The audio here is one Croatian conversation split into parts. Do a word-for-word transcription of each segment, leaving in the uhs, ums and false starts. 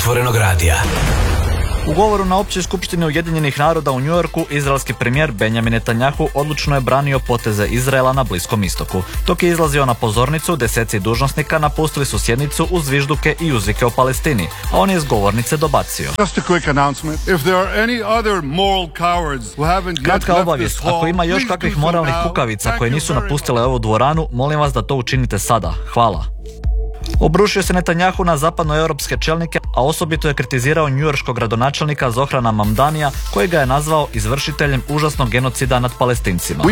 Otvorenog radija. U govoru na općoj skupštini Ujedinjenih naroda u Njujorku, izraelski premijer Benjamin Netanjahu odlučno je branio poteze Izraela na Bliskom istoku. Dok je izlazio na pozornicu, deseci dužnosnika napustili su sjednicu uz zvižduke i uzvike o Palestini, a on je s govornice dobacio. Kratka obavijest, ako ima još kakvih moralnih kukavica koje nisu napustile ovu dvoranu, molim vas da to učinite sada. Hvala. Obrušio se Netanjahu na zapadnoeuropske čelnike, a osobito je kritizirao njujorškog gradonačelnika Zohrana Mamdanija, koji ga je nazvao izvršiteljem užasnog genocida nad Palestincima.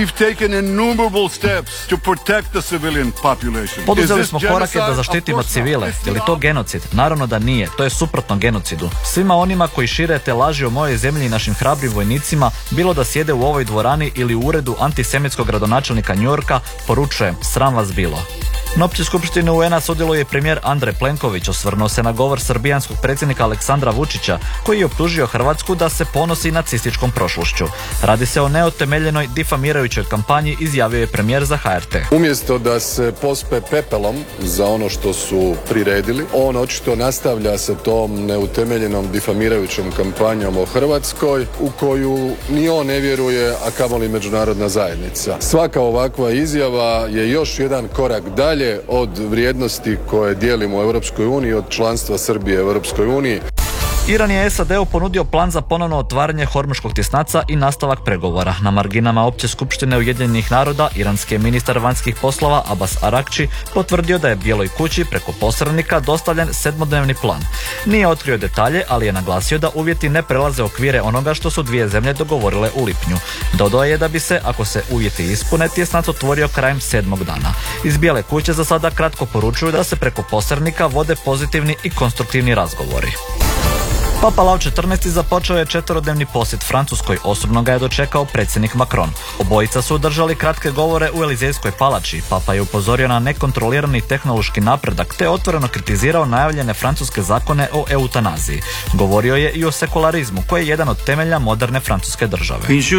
Poduzeli smo korake da zaštitimo civile. Je li to genocid? Naravno da nije. To je suprotno genocidu. Svima onima koji šire te laži o mojoj zemlji i našim hrabrim vojnicima, bilo da sjede u ovoj dvorani ili u uredu antisemitskog gradonačelnika Njujorka, poručujem, sram vas bilo. Na općoj skupštini U N-a sudjeluje i premijer Andrej Plenković, osvrnuo se na govor srbijanskog predsjednika Aleksandra Vučića, koji je optužio Hrvatsku da se ponosi nacističkom prošlošću. Radi se o neotemeljenoj difamirajućoj kampanji, izjavio je premijer za H R T. Umjesto da se pospe pepelom za ono što su priredili, on očito nastavlja sa tom neutemeljenom difamirajućom kampanjom o Hrvatskoj, u koju ni on ne vjeruje, a kamoli međunarodna zajednica. Svaka ovakva izjava je još jedan korak dalje od vrijednosti koje dijelimo u Europskoj uniji, od članstva Srbije u Europskoj uniji. Iran je S A D-u ponudio plan za ponovno otvaranje Hormuškog tjesnaca i nastavak pregovora. Na marginama opće skupštine Ujedinjenih naroda, iranski je ministar vanjskih poslova Abbas Arakči potvrdio da je Bijeloj kući preko posrednika dostavljen sedmodnevni plan. Nije otkrio detalje, ali je naglasio da uvjeti ne prelaze okvire onoga što su dvije zemlje dogovorile u lipnju. Dodao je da bi se, ako se uvjeti ispune, tjesnac otvorio krajem sedmog dana. Iz Bijele kuće za sada kratko poručuju da se preko posrednika vode pozitivni i konstruktivni razgovori. Papa Lav četrnaesti započeo je četverodnevni posjet Francuskoj, osobno ga je dočekao predsjednik Macron. Obojica su održali kratke govore u Elizejskoj palači. Papa je upozorio na nekontrolirani tehnološki napredak te otvoreno kritizirao najavljene francuske zakone o eutanaziji. Govorio je i o sekularizmu, koji je jedan od temelja moderne francuske države.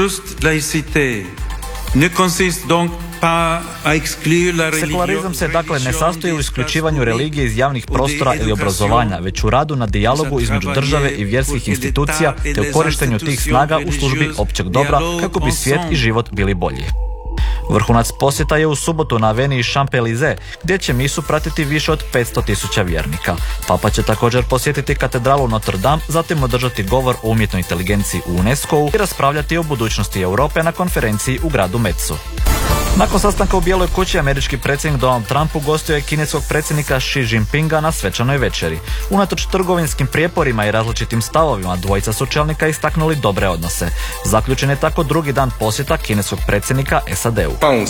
Sekularizam se dakle ne sastoji u isključivanju religije iz javnih prostora ili obrazovanja, već u radu na dijalogu između države i vjerskih institucija te u korištenju tih snaga u službi općeg dobra kako bi svijet i život bili bolji. Vrhunac posjeta je u subotu na aveniji Champs-Élysées, gdje će misu pratiti više od petsto tisuća vjernika. Papa će također posjetiti katedralu Notre Dame, zatim održati govor o umjetnoj inteligenciji u UNESCO-u i raspravljati o budućnosti Europe na konferenciji u gradu Metzu. Nakon sastanka u Bijeloj kući, američki predsjednik Donald Trump ugostio je kineskog predsjednika Xi Jinpinga na svečanoj večeri. Unatoč trgovinskim prijeporima i različitim stavovima, dvojica su čelnika istaknuli dobre odnose. Zaključen je tako drugi dan posjeta kineskog predsjednika S A D-u.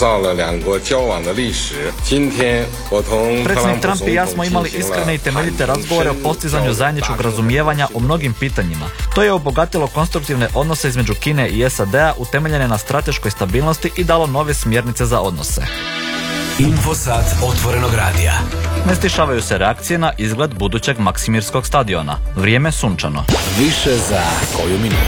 Predsjednik Trump i ja smo imali iskrene i temeljite razgovore o postizanju zajedničkog razumijevanja o mnogim pitanjima. To je obogatilo konstruktivne odnose između Kine i S A D-a utemeljene na strateškoj stabilnosti i dalo nove smjernice za odnose. Infosat Otvorenog radija. Ne stišavaju se reakcije na izgled budućeg Maksimirskog stadiona. Vrijeme sunčano. Više za koju minutu.